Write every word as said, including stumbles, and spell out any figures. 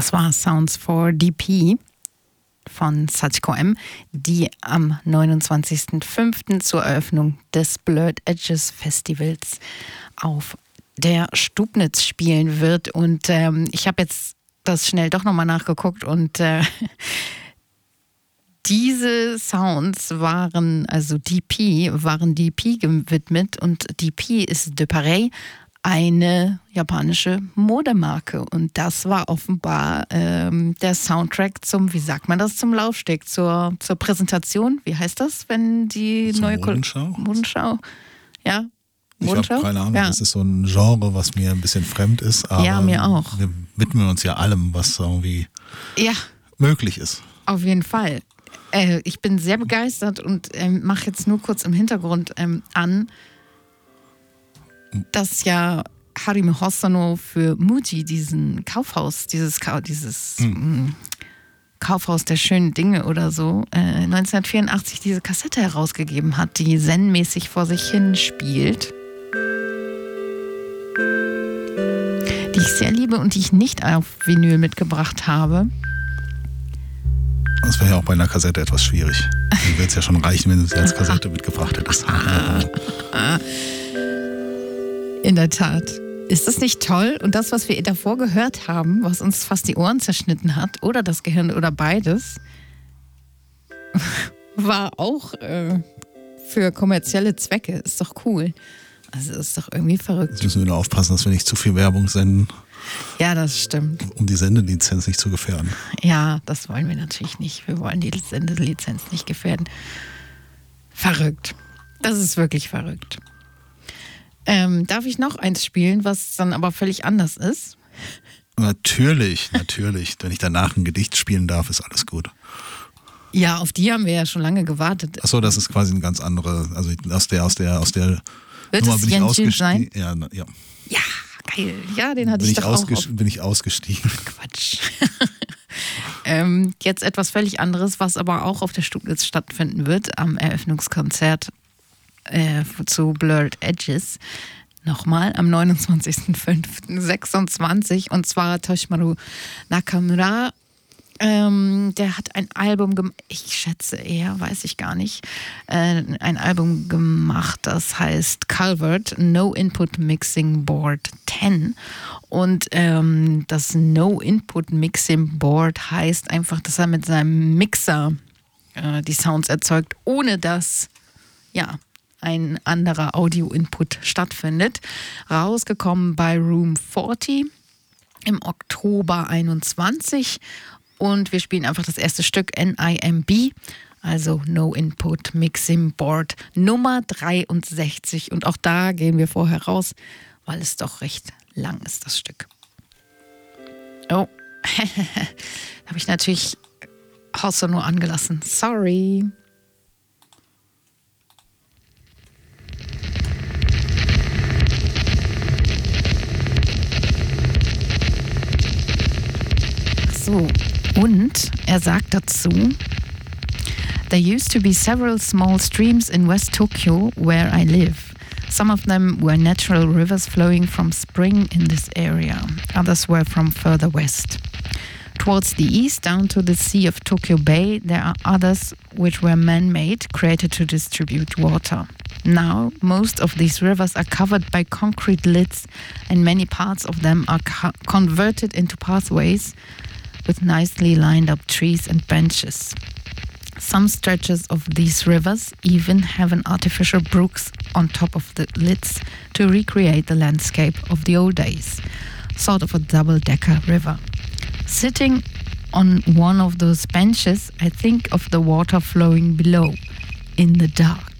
Das war Sounds for D P von Sachiko M, die am neunundzwanzigsten fünften zur Eröffnung des Blurred Edges Festivals auf der Stubnitz spielen wird. Und ähm, ich habe jetzt das schnell doch nochmal nachgeguckt und äh, diese Sounds waren, also D P, waren D P gewidmet und D P ist De Pareil, eine japanische Modemarke. Und das war offenbar ähm, der Soundtrack zum, wie sagt man das, zum Laufsteg, zur, zur Präsentation. Wie heißt das, wenn die Zur neue Modenschau? Modenschau? Ja. Ich habe keine Ahnung, ja. Das ist so ein Genre, was mir ein bisschen fremd ist. Aber ja, mir auch. Wir widmen uns ja allem, was irgendwie ja. möglich ist. Auf jeden Fall. Äh, ich bin sehr begeistert und ähm, mache jetzt nur kurz im Hintergrund ähm, an, dass ja Hajime Hosono für Muji diesen Kaufhaus, dieses, dieses hm. Kaufhaus der schönen Dinge oder so, äh, neunzehnhundertvierundachtzig diese Kassette herausgegeben hat, die zen-mäßig vor sich hin spielt. Die ich sehr liebe und die ich nicht auf Vinyl mitgebracht habe. Das wäre ja auch bei einer Kassette etwas schwierig. Dann würde es ja schon reichen, wenn du sie als Kassette mitgebracht hättest. In der Tat. Ist das nicht toll? Und das, was wir davor gehört haben, was uns fast die Ohren zerschnitten hat, oder das Gehirn oder beides, war auch äh, für kommerzielle Zwecke. Ist doch cool. Also ist doch irgendwie verrückt. Jetzt müssen wir nur aufpassen, dass wir nicht zu viel Werbung senden. Ja, das stimmt. Um die Sendelizenz nicht zu gefährden. Ja, das wollen wir natürlich nicht. Wir wollen die Sendelizenz nicht gefährden. Verrückt. Das ist wirklich verrückt. Ähm, darf ich noch eins spielen, was dann aber völlig anders ist? Natürlich, natürlich. Wenn ich danach ein Gedicht spielen darf, ist alles gut. Ja, auf die haben wir ja schon lange gewartet. Achso, das ist quasi eine ganz andere, also aus der, aus der, aus der Wird Nummer es bin ich ausgestiegen. Sein? Ja, ja. Ja, geil. Ja, den hatte bin ich doch auch. Auf... Bin ich ausgestiegen. Quatsch. ähm, jetzt etwas völlig anderes, was aber auch auf der Stubnitz stattfinden wird, am Eröffnungskonzert äh, zu Blurred Edges. Nochmal am neunundzwanzigsten fünften sechsundzwanzig und zwar Toshimaru Nakamura. Ähm, der hat ein Album gemacht, ich schätze eher, weiß ich gar nicht, äh, ein Album gemacht, das heißt Calvert, No Input Mixing Board zehn. Und ähm, das No Input Mixing Board heißt einfach, dass er mit seinem Mixer äh, die Sounds erzeugt, ohne dass, ja, ein anderer Audio-Input stattfindet. Rausgekommen bei Room vierzig im Oktober einundzwanzig. Und wir spielen einfach das erste Stück N I M B, also No Input Mixing Board Nummer dreiundsechzig. Und auch da gehen wir vorher raus, weil es doch recht lang ist, das Stück. Oh, habe ich natürlich Hosono angelassen. Sorry. So. Und er sagt dazu, there used to be several small streams in West Tokyo where I live. Some of them were natural rivers flowing from spring in this area. Others were from further west. Towards the east, down to the Sea of Tokyo Bay, there are others which were man-made, created to distribute water. Now, most of these rivers are covered by concrete lids, and many parts of them are co- converted into pathways with nicely lined up trees and benches. Some stretches of these rivers even have an artificial brooks on top of the lids to recreate the landscape of the old days, sort of a double-decker river. Sitting on one of those benches, I think of the water flowing below, in the dark.